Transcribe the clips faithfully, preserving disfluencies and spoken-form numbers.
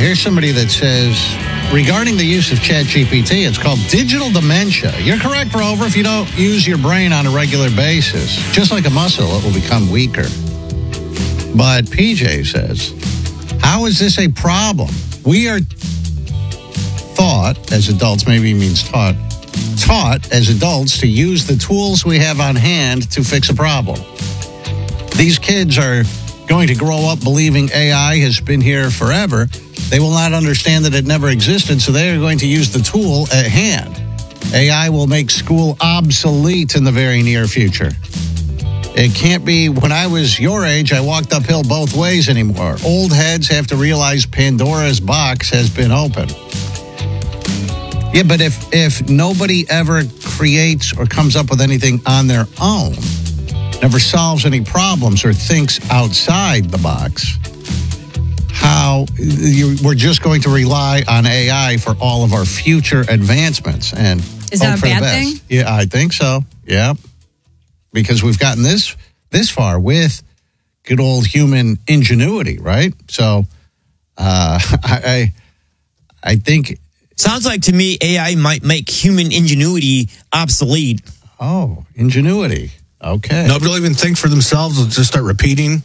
here's somebody that says, regarding the use of ChatGPT, it's called digital dementia. You're correct, Rover. If you don't use your brain on a regular basis, just like a muscle, it will become weaker. But P J says, how is this a problem? We are thought, as adults, maybe he means taught, taught as adults to use the tools we have on hand to fix a problem. These kids are going to grow up believing A I has been here forever. They will not understand that it never existed, so they are going to use the tool at hand. A I will make school obsolete in the very near future. It can't be, when I was your age, I walked uphill both ways anymore. Old heads have to realize Pandora's box has been opened. Yeah, but if, if nobody ever creates or comes up with anything on their own, never solves any problems or thinks outside the box, how you, we're just going to rely on A I for all of our future advancements. And is that a bad thing? Yeah, I think so. Yeah, because we've gotten this this far with good old human ingenuity, right? So, uh, I I think sounds like to me A I might make human ingenuity obsolete. Oh, ingenuity. Okay. Nobody will even think for themselves. They'll just start repeating.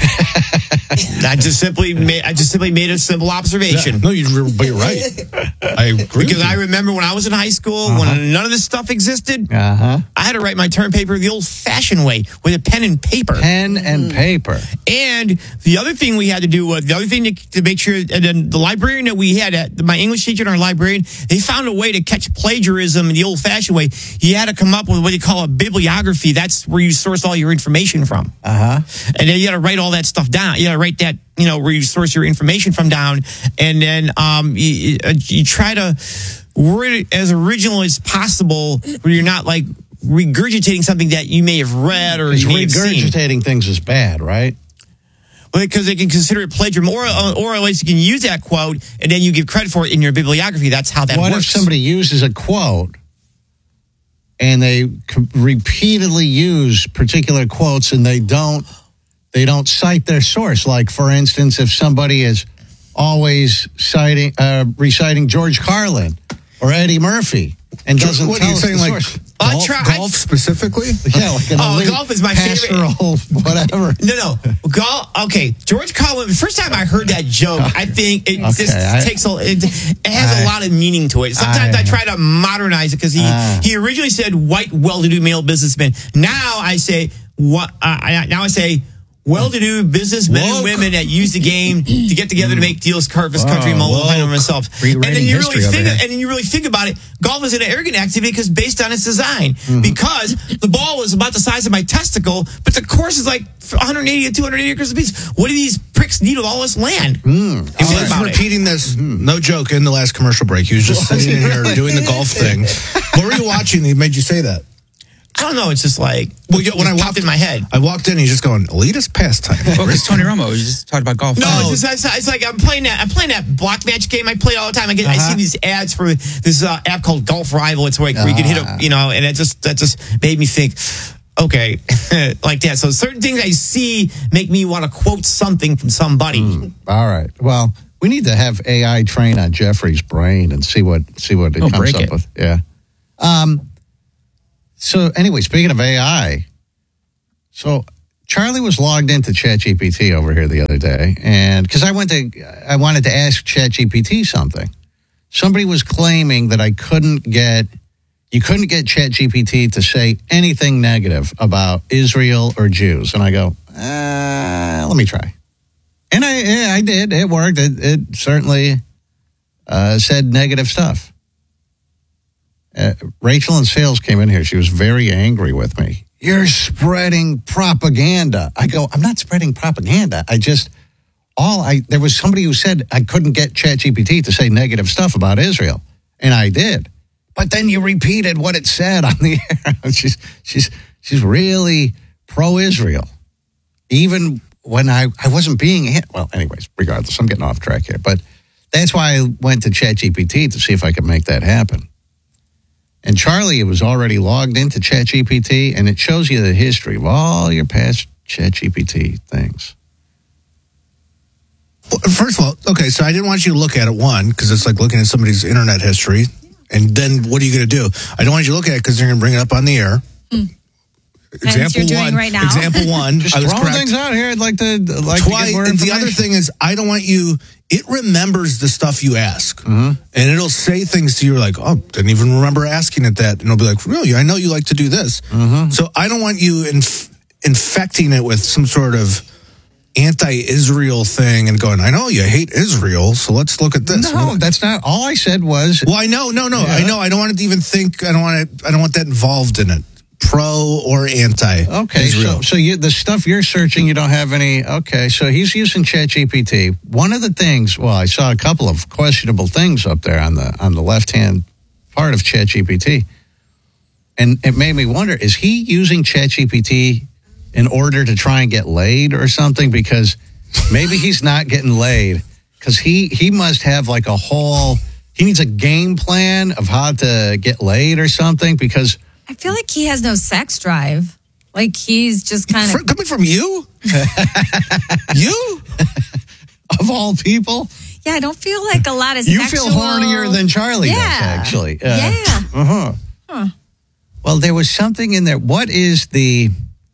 I just simply made, I just simply made a simple observation. Yeah. No, you, but you're right. I agree. Because I remember when I was in high school, uh-huh. when none of this stuff existed, uh-huh. I had to write my term paper the old-fashioned way with a pen and paper. Pen and paper. And the other thing we had to do was the other thing to, to make sure, and then the librarian that we had, at, my English teacher and our librarian, they found a way to catch plagiarism in the old-fashioned way. You had to come up with what they call a bibliography. That's where you source all your information from. Uh-huh. And then you got to write all that stuff down. You got to write that, you know, where you source your information from down. And then um, you, you try to word it as original as possible where you're not like regurgitating something that you may have read or you may have seen. Regurgitating things is bad, right? Well, because they can consider it plagiarism, or, or at least you can use that quote and then you give credit for it in your bibliography. That's how that what works. What if somebody uses a quote and they repeatedly use particular quotes and they don't they don't cite their source? Like, for instance, if somebody is always citing uh, reciting George Carlin or Eddie Murphy and doesn't what tell are you us saying, the like source. golf, try, golf specifically? Yeah, like an oh, elite golf is my pastoral, favorite. Whatever. No, no, golf. Okay, George Carlin. The first time I heard that joke, I think it okay, just I, takes a. It, it has I, a lot of meaning to it. Sometimes I, I try to modernize it because he uh, he originally said white, well-to-do male businessman. Now I say what? Uh, I, now I say. Well-to-do businessmen and women that use the game to get together to make deals, carve this country, Whoa, and themselves. And then you really think, and then you really think about it. Golf is an arrogant activity because based on its design, mm-hmm. because the ball is about the size of my testicle, but the course is like one hundred eighty to two hundred eighty acres apiece. What do these pricks need with all this land? Mm. He was right. repeating this, no joke, in the last commercial break. He was just sitting in here doing the golf thing. What were you watching that made you say that? I don't know. It's just like well, yeah, when I walked in my head. I walked in. He's just going elitist pastime. Well, it's Tony Romo. You just talked about golf. No, oh. it's, just, it's, it's like I'm playing that. I'm playing that block match game. I play it all the time. I get. Uh-huh. I see these ads for this uh, app called Golf Rival. It's like uh-huh. where you can hit a, you know, and it just that just made me think. Okay, like that. So certain things I see make me want to quote something from somebody. Mm. All right. Well, we need to have A I train on Jeffrey's brain and see what see what it oh, comes up it. with. Yeah. Um. So anyway, speaking of A I, so Charlie was logged into ChatGPT over here the other day, and because I went to, I wanted to ask ChatGPT something. Somebody was claiming that I couldn't get, you couldn't get ChatGPT to say anything negative about Israel or Jews, and I go, uh, let me try, and I, yeah, I did. It worked. It, it certainly uh, said negative stuff. Uh, Rachel in sales came in here. She was very angry with me. You're spreading propaganda. I go, I'm not spreading propaganda. I just, all I, there was somebody who said I couldn't get ChatGPT to say negative stuff about Israel. And I did. But then you repeated what it said on the air. she's, she's, she's really pro-Israel. Even when I, I wasn't being, well, anyways, regardless, I'm getting off track here. But that's why I went to ChatGPT to see if I could make that happen. And Charlie was already logged into ChatGPT, and it shows you the history of all your past ChatGPT things. Well, First of all, okay, so I didn't want you to look at it, one, because it's like looking at somebody's internet history. And then what are you going to do? I don't want you to look at it because you're going to bring it up on the air. Hmm. Example you're one. doing right now. Example one. Just I was throwing correct. things out here. I'd like to like Twice, to get more and the information. other thing is, I don't want you. It remembers the stuff you ask, Mm-hmm. and it'll say things to you like, "Oh, didn't even remember asking it that," and it'll be like, "Really? I know you like to do this." Mm-hmm. So I don't want you inf- infecting it with some sort of anti-Israel thing and going, "I know you hate Israel, so let's look at this." No, that's not. All I said was Well, I know, no, no, Yeah. I know. I don't want it to even think. I don't want it. I don't want that involved in it. Pro or anti. okay. Israel. So, so you, the stuff you're searching, you don't have any. Okay, so he's using ChatGPT. One of the things. Well, I saw a couple of questionable things up there on the on the left hand part of ChatGPT, and it made me wonder: is he using ChatGPT in order to try and get laid or something? Because maybe he's not getting laid because he he must have like a whole. He needs a game plan of how to get laid or something because. I feel like he has no sex drive. Like he's just kind Fr- of. coming from you, you. Of all people, Yeah, I don't feel like a lot of. you sexual... feel hornier than Charlie Yeah. does, actually. Uh, Yeah. Uh-huh. Huh. Well, there was something in there. What is the?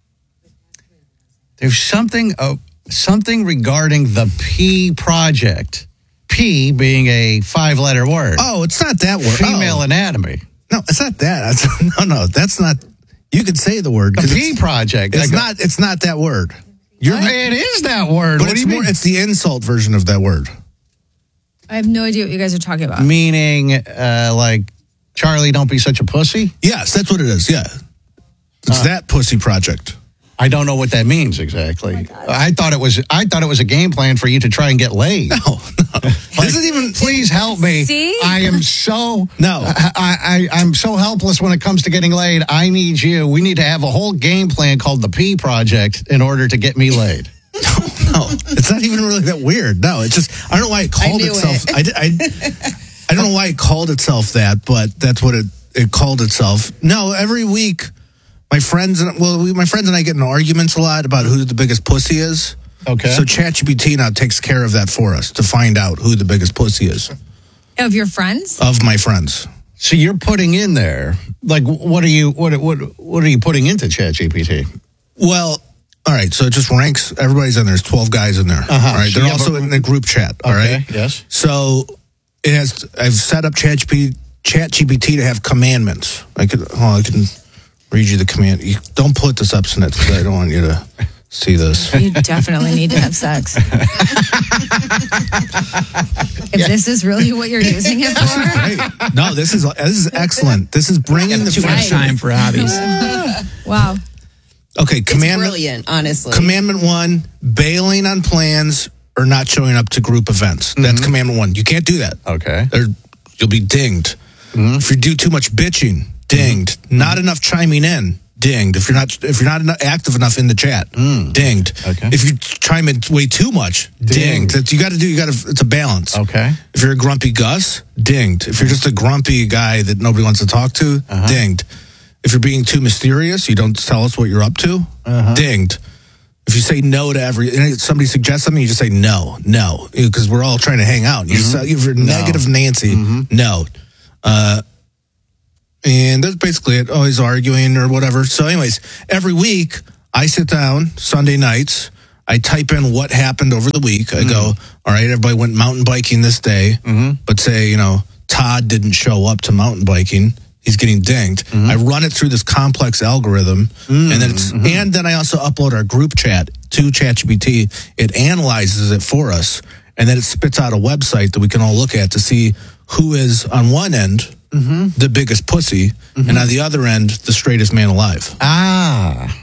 There's something. Uh, something regarding the P project. P being a five-letter word. Oh, it's not that word. Female Oh. anatomy. No, it's not that. That's, no, no, that's not. You could say the word. The 'cause P it's, project. It's I go- not. It's not that word. You're. It is that word. But What do it's you more. mean? It's the insult version of that word. I have no idea what you guys are talking about. Meaning, uh, like, Charlie, don't be such a pussy. Yes, that's what it is. Yeah, it's Uh. that pussy project. I don't know what that means exactly. I thought it was. I thought it was a game plan for you to try and get laid. No, no. Like, This isn't even. Please help me. See? I am so No. I, I I'm so helpless when it comes to getting laid. I need you. We need to have a whole game plan called the P Project in order to get me laid. No, it's not even really that weird. No, it's just I don't know why it called knew itself. it. I, di- I, I don't know why it called itself that, but that's what it it called itself. No, every week, my friends and well, we, my friends and I get in arguments a lot about who the biggest pussy is. Okay. So ChatGPT now takes care of that for us to find out who the biggest pussy is Of your friends? of my friends. So you're putting in there like what are you what what what are you putting into ChatGPT? Well, all right. So it just ranks. Everybody's in there. There's twelve guys in there. Uh-huh. All right. So They're you have also a- in the group chat. All Okay, right. yes. So it has. I've set up ChatGPT, ChatGPT to have commandments. I could. Oh, I can read you the command. You, don't put this up, Snit, because I don't want you to see this. You definitely need to have sex. If this is really what you're using it for. Right. No, this is this is excellent. This is bringing the Too much friendship. time for hobbies. Wow. Okay, It's commandment. brilliant, honestly. Commandment one: bailing on plans or not showing up to group events. That's commandment one. You can't do that. Okay. Or you'll be dinged. If you do too much bitching, dinged. Not enough chiming in, dinged. If you're not if you're not eno- active enough in the chat, dinged. Okay. If you chime in way too much, dinged. Dinged. That's, you got to do. You got to. It's a balance. Okay. If you're a grumpy Gus, dinged. If you're just a grumpy guy that nobody wants to talk to, dinged. If you're being too mysterious, you don't tell us what you're up to, dinged. If you say no to every, somebody suggests something, you just say no, no, because we're all trying to hang out. You just, if you're negative Nancy, no. Uh, and that's basically it. Always arguing or whatever. So, anyways, every week I sit down Sunday nights. I type in what happened over the week. I go, all right, everybody went mountain biking this day, but say, you know, Todd didn't show up to mountain biking. He's getting dinged. I run it through this complex algorithm, and then it's and then I also upload our group chat to ChatGPT. It analyzes it for us, and then it spits out a website that we can all look at to see who is on one end the biggest pussy, and on the other end the straightest man alive. Ah.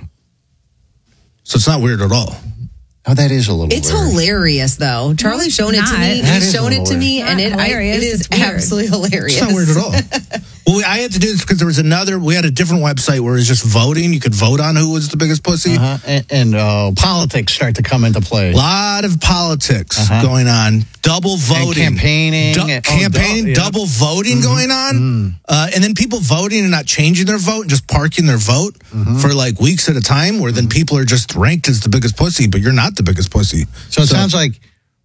So it's not weird at all. Oh, that is a little It's weird. hilarious, though. Charlie's shown it to not. me. That He's is a shown it little to me, weird. and It's it, not I, it hilarious, is it's weird. absolutely hilarious. It's not weird at all. Well, I had to do this because there was another. We had a different website where it was just voting. You could vote on who was the biggest pussy. Uh-huh. And, and uh, politics start to come into play. A lot of politics Uh-huh. going on. Double voting. And campaigning. Du- and- oh, campaigning, dou- yeah. double voting going on. Uh, and then people voting and not changing their vote and just parking their vote for like weeks at a time, where then people are just ranked as the biggest pussy, but you're not the biggest pussy. So it sounds like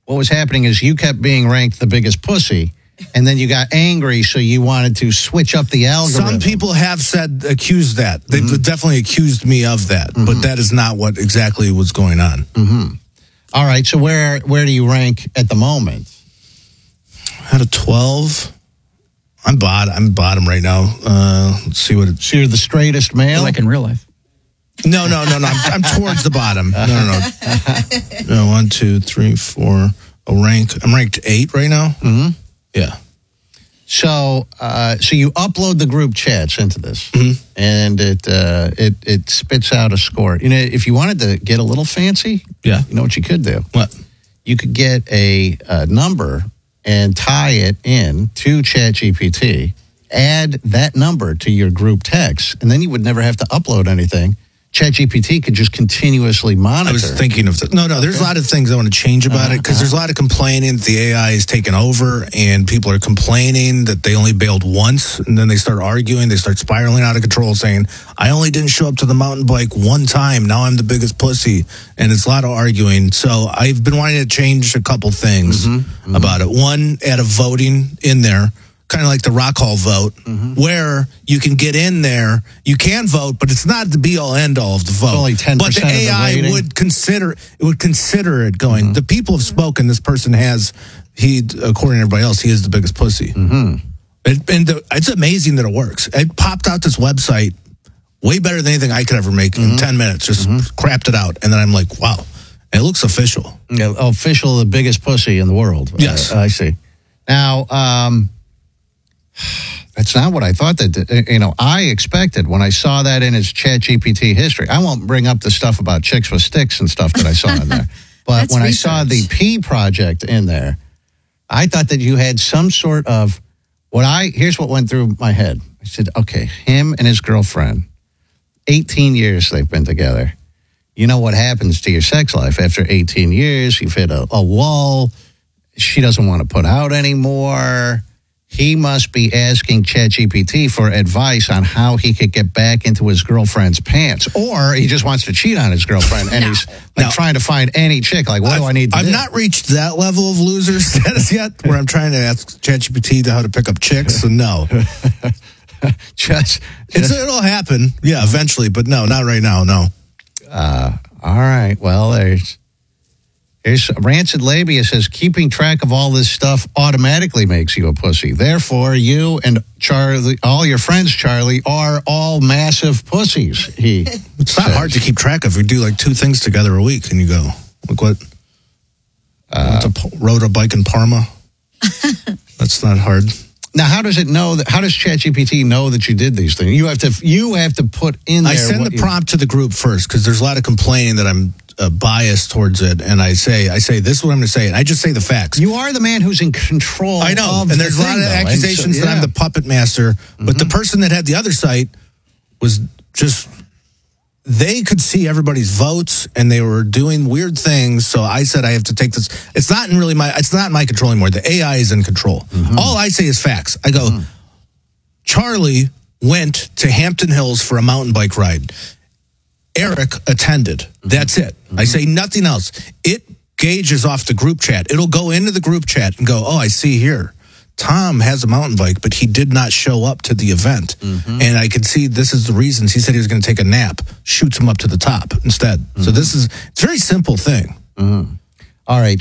what was happening is you kept being ranked the biggest pussy, and then you got angry, so you wanted to switch up the algorithm. Some people have said, accused that. They've Mm-hmm. definitely accused me of that, mm-hmm. but that is not what exactly was going on. Mm-hmm. All right, so where where do you rank at the moment? Out of twelve, I'm bottom. I'm bottom right now. Uh, let's see what it's. So you're the straightest male? Like in real life. No, no, no, no. I'm, I'm towards the bottom. No, no, no. No, one, two, three, four. A rank. I'm ranked eight right now. Mm-hmm. Yeah. So, uh, so you upload the group chats into this, Mhm. and it uh, it it spits out a score. You know, if you wanted to get a little fancy, Yeah. you know what you could do? What? You could get a, a number and tie it in to ChatGPT, add that number to your group text, and then you would never have to upload anything. ChatGPT could just continuously monitor. I was thinking of that. No, no, there's a lot of things I want to change about it because there's a lot of complaining that the A I is taking over and people are complaining that they only bailed once and then they start arguing. They start spiraling out of control saying, I only didn't show up to the mountain bike one time. Now I'm the biggest pussy. And it's a lot of arguing. So I've been wanting to change a couple things Mm-hmm, mm-hmm. about it. One, add a voting in there. Kind of like the Rock Hall vote, Mm-hmm. where you can get in there, you can vote, but it's not the be all end all of the vote. only ten But the percent of the A I rating. would consider it would consider it going. Mm-hmm. The people have spoken. This person has he, according to everybody else, he is the biggest pussy. Mm-hmm. It, and the, it's amazing that it works. It popped out this website way better than anything I could ever make Mm-hmm. in ten minutes. Just crapped it out, and then I'm like, wow, it looks official. Yeah, official, the biggest pussy in the world. Yes. Uh, I see. Now, um, that's not what I thought that, uh, you know, I expected when I saw that in his ChatGPT history. I won't bring up the stuff about chicks with sticks and stuff that I saw in there. But That's when I saw the research. P project in there, I thought that you had some sort of, what I, here's what went through my head. I said, okay, him and his girlfriend, eighteen years they've been together. You know what happens to your sex life after eighteen years? You've hit a, a wall. She doesn't want to put out anymore. He must be asking ChatGPT for advice on how he could get back into his girlfriend's pants. Or he just wants to cheat on his girlfriend and No. he's like No. trying to find any chick. Like, what do I need to I've do? not reached that level of loser status yet, where I'm trying to ask ChatGPT to how to pick up chicks. So no, just, it's it'll happen. Yeah, eventually, but no, not right now. No. all right. Well, there's, here's Rancid Labia says keeping track of all this stuff automatically makes you a pussy. Therefore, you and Charlie, all your friends, Charlie, are all massive pussies. He It's not says. hard to keep track of. We do like two things together a week, and you go, look what? Uh, to, P- rode a bike in Parma. That's not hard. Now, how does it know that? How does ChatGPT know that you did these things? You have to. You have to put in there. I send what the you- prompt to the group first because there's a lot of complaining that I'm uh, biased towards it, and I say, I say this is what I'm going to say, and I just say the facts. You are the man who's in control. I know, of and there's the a lot thing, of though. And so- accusations that I'm yeah. the puppet master. But the person that had the other site was just they could see everybody's votes, and they were doing weird things. So I said I have to take this. It's not in really my. It's not my control anymore. The A I is in control. All I say is facts. I go. Charlie went to Hampton Hills for a mountain bike ride. Eric attended. That's it. I say nothing else. It gauges off the group chat. It'll go into the group chat and go, oh, I see here. Tom has a mountain bike, but he did not show up to the event. And I could see this is the reasons. He said he was going to take a nap. Shoots him up to the top instead. So this is, it's a very simple thing. All right.